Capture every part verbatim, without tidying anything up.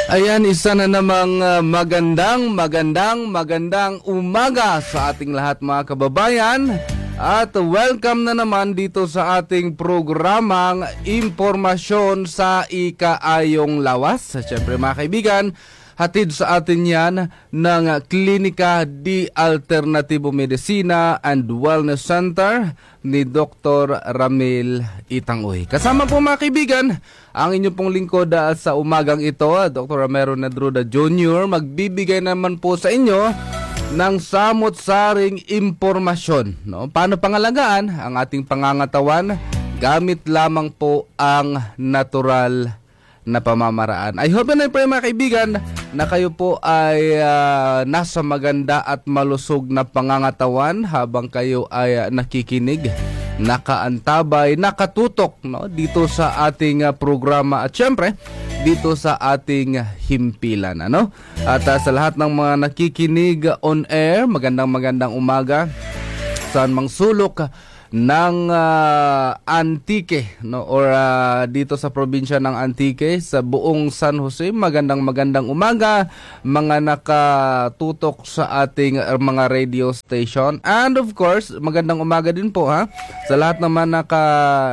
Ayan, isa na namang uh, magandang, magandang, magandang umaga sa ating lahat mga kababayan. At welcome na naman dito sa ating programang Impormasyon sa Ikaayong Lawas. Siyempre mga kaibigan, hatid sa atin yan ng Klinika di Alternatibo Medicina and Wellness Center ni Doctor Ramil Itangoy. Kasama po mga kaibigan, ang inyong pong lingkod uh, sa umagang ito, Doctor Ramiro Nadruda Junior Magbibigay naman po sa inyo ng samot-saring impormasyon. No? Paano pangalagaan ang ating pangangatawan? Gamit lamang po ang natural na pamamaraan. I hope na po mga kaibigan na kayo po ay uh, nasa maganda at malusog na pangangatawan habang kayo ay uh, nakikinig, nakaantabay, nakatutok no, dito sa ating uh, programa at syempre dito sa ating himpilan. Ano? At uh, sa lahat ng mga nakikinig on air, magandang magandang umaga saan mang sulok ng uh, Antique no or uh, dito sa probinsya ng Antique sa buong San Jose, magandang magandang umaga mga nakatutok sa ating uh, mga radio station, and of course magandang umaga din po ha sa lahat naman naka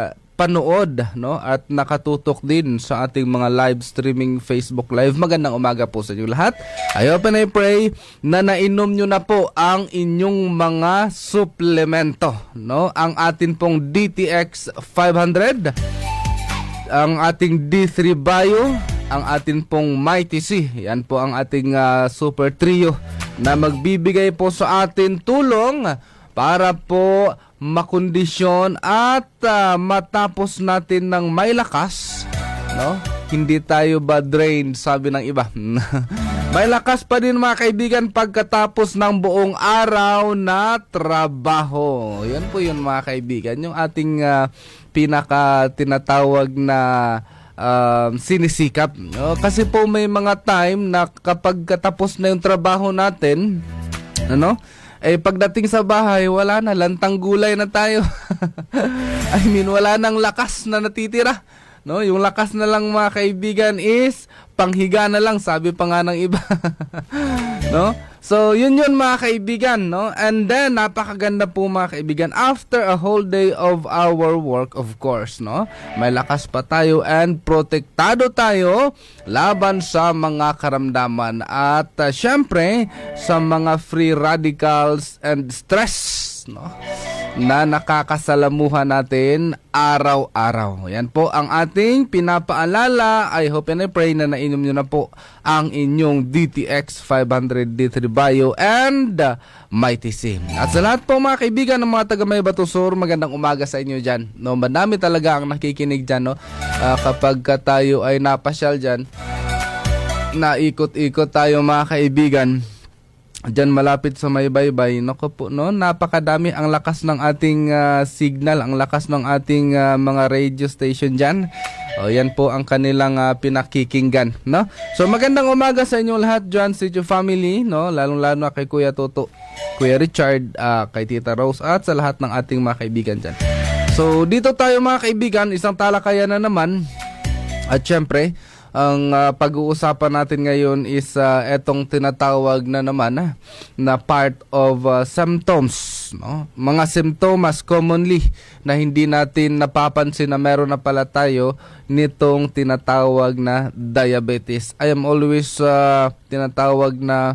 panood no at nakatutok din sa ating mga live streaming Facebook Live. Magandang umaga po sa inyo lahat. I hope and I pray na nainom nyo na po ang inyong mga suplemento no, ang atin pong D T X five hundred, ang ating D three Bio, ang atin pong Mighty C. Yan po ang ating uh, super trio na magbibigay po sa atin tulong para po makondisyon at uh, matapos natin ng may lakas, no? Hindi tayo ba drained, sabi ng iba. May lakas pa din mga kaibigan pagkatapos ng buong araw na trabaho. Yan po yun mga kaibigan, yung ating uh, pinaka tinatawag na uh, sinisikap. No? Kasi po may mga time na kapag katapos na yung trabaho natin, ano? Eh pagdating sa bahay, wala na, lantang gulay na tayo. I mean, wala nang lakas na natitira. No, yung lakas na lang mga kaibigan is panghiga na lang, sabi pa nga ng iba. No? So, yun yun mga kaibigan, no? And then napakaganda po mga kaibigan, after a whole day of our work, of course, no? May lakas pa tayo and protektado tayo laban sa mga karamdaman at uh, syempre sa mga free radicals and stress, no? Na nakakasalamuhan natin araw-araw. Yan po ang ating pinapaalala. I hope and I pray na nainom nyo na po ang inyong D T X five hundred, D three Bio and uh, Mighty C. At sa lahat po mga kaibigan ng mga taga May Batusur, magandang umaga sa inyo dyan. No, madami talaga ang nakikinig dyan. No? Uh, kapag ka tayo ay napasyal dyan, naikot-ikot tayo mga kaibigan diyan malapit sa May Baybay, nako po no, napakadami ang lakas ng ating uh, signal, ang lakas ng ating uh, mga radio station diyan. O yan po ang kanilang uh, pinakikinggan, no? So magandang umaga sa inyo lahat diyan sa Studio Family, no? Lalong-lalo na kay Kuya Toto, Kuya Richard, uh, kay Tita Rose at sa lahat ng ating mga kaibigan diyan. So dito tayo mga kaibigan, isang talakayan na naman. At syempre, ang uh, pag-uusapan natin ngayon is uh, etong tinatawag na naman uh, na part of uh, symptoms, no? Mga simptomas commonly na hindi natin napapansin na meron na pala tayo nitong tinatawag na diabetes. I am always uh, tinatawag na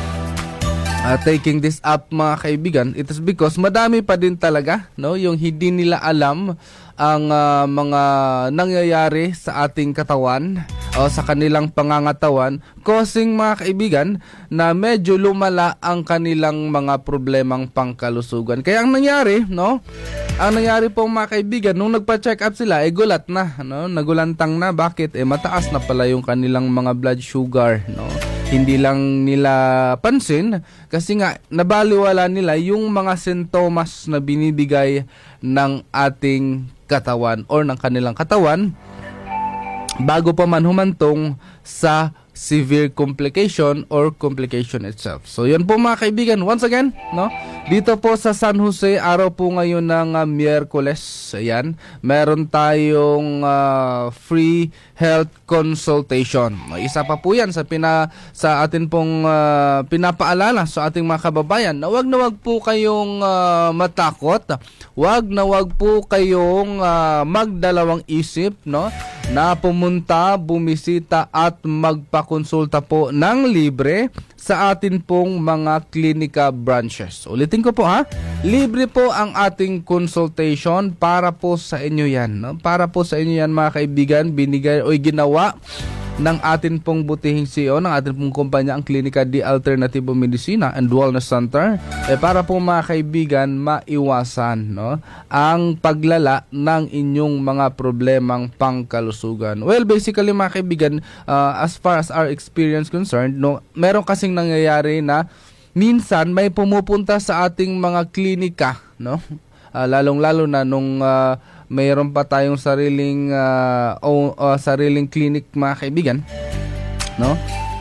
uh, taking this up mga kaibigan. It is because madami pa din talaga, no, yung hindi nila alam ang uh, mga nangyayari sa ating katawan o sa kanilang pangangatawan, causing mga kaibigan na medyo lumala ang kanilang mga problemang pangkalusugan. Kaya ang nangyari, no? Ang nangyari po mga kaibigan, nung nagpa-check up sila, eh gulat na, no? Nagulantang na. Bakit? Eh mataas na pala yung kanilang mga blood sugar, no? Hindi lang nila pansin kasi nga nabaliwala nila yung mga sintomas na binibigay ng ating katawan or ng kanilang katawan bago pa man humantong sa severe complication or complication itself. So yun po mga kaibigan, once again, no? Dito po sa San Jose, araw po ngayon ng uh, Miyerkules, ayan, meron tayong uh, free health consultation. Isa pa po yan sa, pina, sa atin pong uh, pinapaalala sa ating mga kababayan na wag na wag po kayong uh, matakot, wag na wag po kayong uh, magdalawang isip, no? Na pumunta, bumisita at magpakonsulta po ng libre sa atin pong mga klinika branches. Ulitin ko po ha, libre po ang ating consultation para po sa inyo yan. No? Para po sa inyo yan mga kaibigan, binigay o ginawa ng atin pong butihing C E O, ng atin pong kumpanya, ang Klinika de Alternativo Medicina and Wellness Center, eh, para po mga kaibigan maiwasan, no, ang paglala ng inyong mga problemang pangkalusugan. Well, basically mga kaibigan, uh, as far as our experience concerned, no, meron kasing nangyayari na minsan may pumupunta sa ating mga klinika, no, uh, lalong-lalo na nung uh, mayroon pa tayong sariling uh, o, uh, sariling clinic mga kaibigan, no?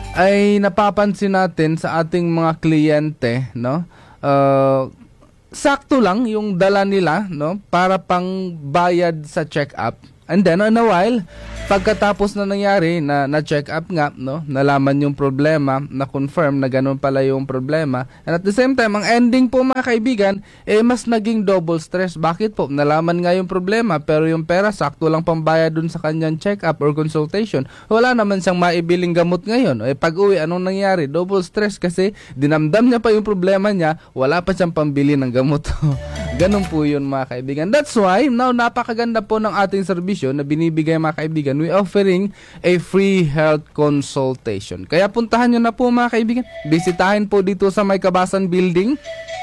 Ay napapansin natin sa ating mga kliyente, no? Uh, sakto lang yung dala nila, no? Para pang bayad sa check-up. And then in a while, pagkatapos na nangyari na na-check up nga, no, nalaman yung problema, na-confirm na ganun pala yung problema. And at the same time, ang ending po mga kaibigan, eh mas naging double stress. Bakit po? Nalaman nga yung problema, pero yung pera sakto lang pambayad dun sa kanyang check-up or consultation. Wala naman siyang maibiling gamot ngayon. Eh pag uwi, anong nangyari? Double stress kasi dinamdam niya pa yung problema niya, wala pa siyang pambili ng gamot. Ganun po yun mga kaibigan. That's why, now napakaganda po ng ating serbisyo na binibigay mga kaibigan. We offering a free health consultation. Kaya puntahan nyo na po mga kaibigan. Bisitahin po dito sa May Kabasan Building,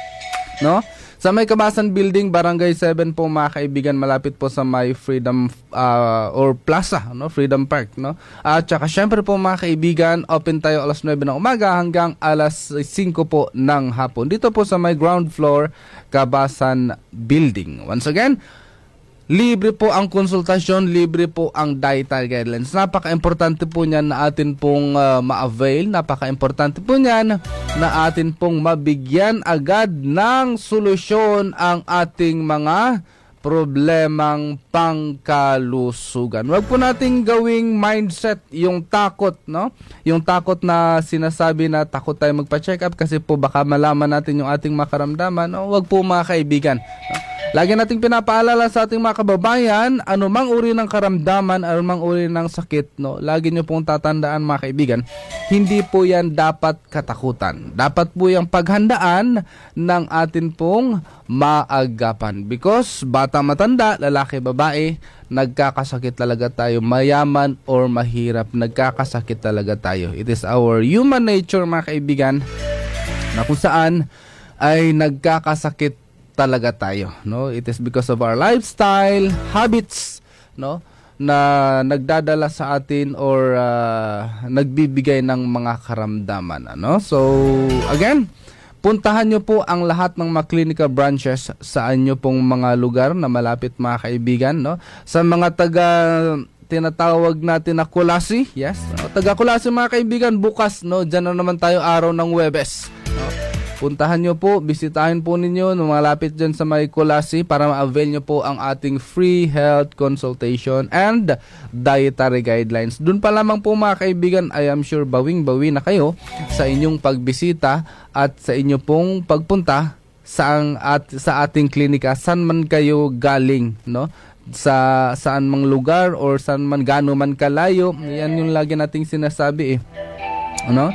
no? Sa May Kabasan Building, Barangay seven po mga kaibigan, malapit po sa May Freedom uh, or Plaza, no? Freedom Park, no? At saka syempre po mga kaibigan, open tayo alas nuwebe ng umaga hanggang alas singko po ng hapon. Dito po sa may ground floor Kabasan Building. Once again, libre po ang konsultasyon, libre po ang dietary guidelines. Napaka-importante po niyan na atin pong uh, ma-avail. Napaka-importante po niyan na atin pong mabigyan agad ng solusyon ang ating mga problemang pangkalusugan. Huwag po nating gawing mindset yung takot, no? Yung takot na sinasabi na takot tayo magpa-check up kasi po baka malaman natin yung ating makaramdaman. No? Huwag po mga kaibigan. No? Lagi nating pinapaalala sa ating mga kababayan, anumang uri ng karamdaman, anumang uri ng sakit, no, lagi nyo pong tatandaan mga kaibigan, hindi po yan dapat katakutan. Dapat po yung paghandaan ng atin pong maagapan. Because bata matanda, lalaki babae, nagkakasakit talaga tayo. Mayaman or mahirap, nagkakasakit talaga tayo. It is our human nature mga kaibigan, na kung saan ay nagkakasakit talaga tayo, no? It is because of our lifestyle, habits, no, na nagdadala sa atin or uh, nagbibigay ng mga karamdaman, ano? So, again, puntahan nyo po ang lahat ng mga clinical branches sa inyo pong mga lugar na malapit mga kaibigan, no? Sa mga taga tinatawag natin na Kulasi, yes, no? Taga Kulasi mga kaibigan, bukas, no, dyan na naman tayo araw ng Huwebes, no? Puntahan nyo po, bisitahin po ninyo nung malapit dyan sa may Kulasi para ma-avail nyo po ang ating free health consultation and dietary guidelines. Doon pa lamang po mga kaibigan, I am sure bawing-bawi na kayo sa inyong pagbisita at sa inyo pong pagpunta sa, ang, at, sa ating klinika, saan man kayo galing, no? Sa saan mang lugar or saan man gaano man kalayo. Yan yung lagi nating sinasabi eh. Ano?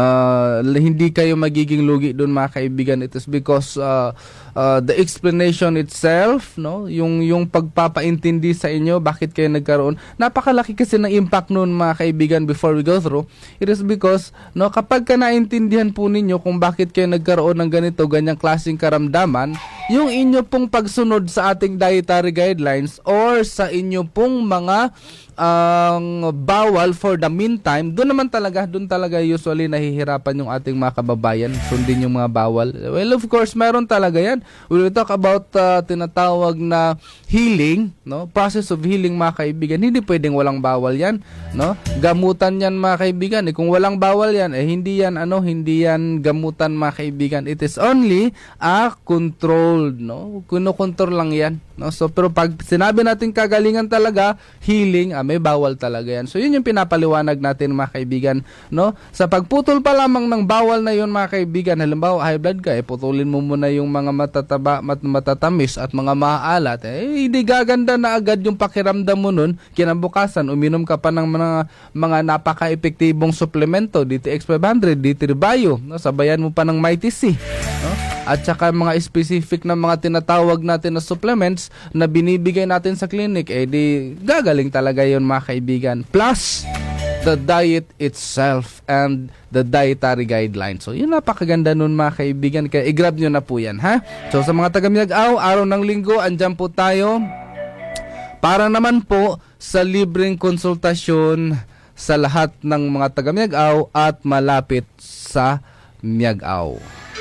Uh, hindi kayo magiging lugi doon mga kaibigan. It is because uh, uh, the explanation itself, no, yung yung pagpapaintindi sa inyo bakit kayo nagkaroon, napakalaki kasi ng impact noon mga kaibigan. Before we go through, it is because, no, kapag ka naintindihan po ninyo kung bakit kayo nagkaroon ng ganito, ganyang klaseng karamdaman, yung inyo pong pagsunod sa ating dietary guidelines or sa inyo pong mga ang uh, bawal for the meantime, doon naman talaga, doon talaga usually na nahihirapan yung ating mga kababayan sundin yung mga bawal? Well, of course, meron talaga yan. When we talk about uh, tinatawag na healing, no? Process of healing, mga kaibigan, hindi pwedeng walang bawal yan, no? Gamutan yan, mga kaibigan. Eh, kung walang bawal yan, eh hindi yan ano, hindi yan gamutan, mga kaibigan. It is only a controlled, no? Kuno-control lang yan, no? So pero pag sinabi natin kagalingan talaga, healing, ah, may bawal talaga yan. So yun yung pinapaliwanag natin, mga kaibigan, no? Sa pagputol pa lamang ng bawal na yun, mga kaibigan, halimbawa high blood ka, eh putulin mo muna yung mga matataba, mat matatamis at mga maaalat, eh hindi gaganda na agad yung pakiramdam mo nun. Kinabukasan uminom ka pa ng mga mga napaka-epektibong suplemento, D T X five hundred, D T Bio, no? Sabayan mo pa ng Mighty C, no? At saka mga specific na mga tinatawag natin na supplements na binibigay natin sa clinic, eh di gagaling talaga yun, mga kaibigan. Plus, the diet itself and the dietary guidelines. So, yun napakaganda nun, mga kaibigan. Kaya i-grab nyo na po yan, ha? So, sa mga taga-Miag-Aw, araw ng linggo, andyan po tayo para naman po sa libreng konsultasyon sa lahat ng mga taga-Miag-Aw at malapit sa Miag-Aw.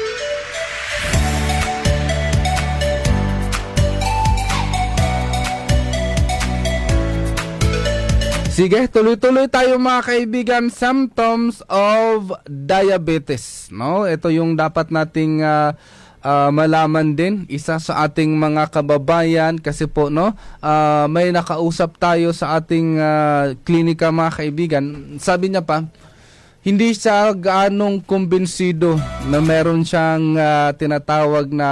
Sige, tuloy-tuloy tayo, mga kaibigan. Symptoms of diabetes, no? Ito yung dapat nating uh, uh, malaman din, isa sa ating mga kababayan, kasi po, no, uh, may nakausap tayo sa ating uh, klinika, mga kaibigan. Sabi niya pa, hindi siya gaanong kumbinsido na meron siyang uh, tinatawag na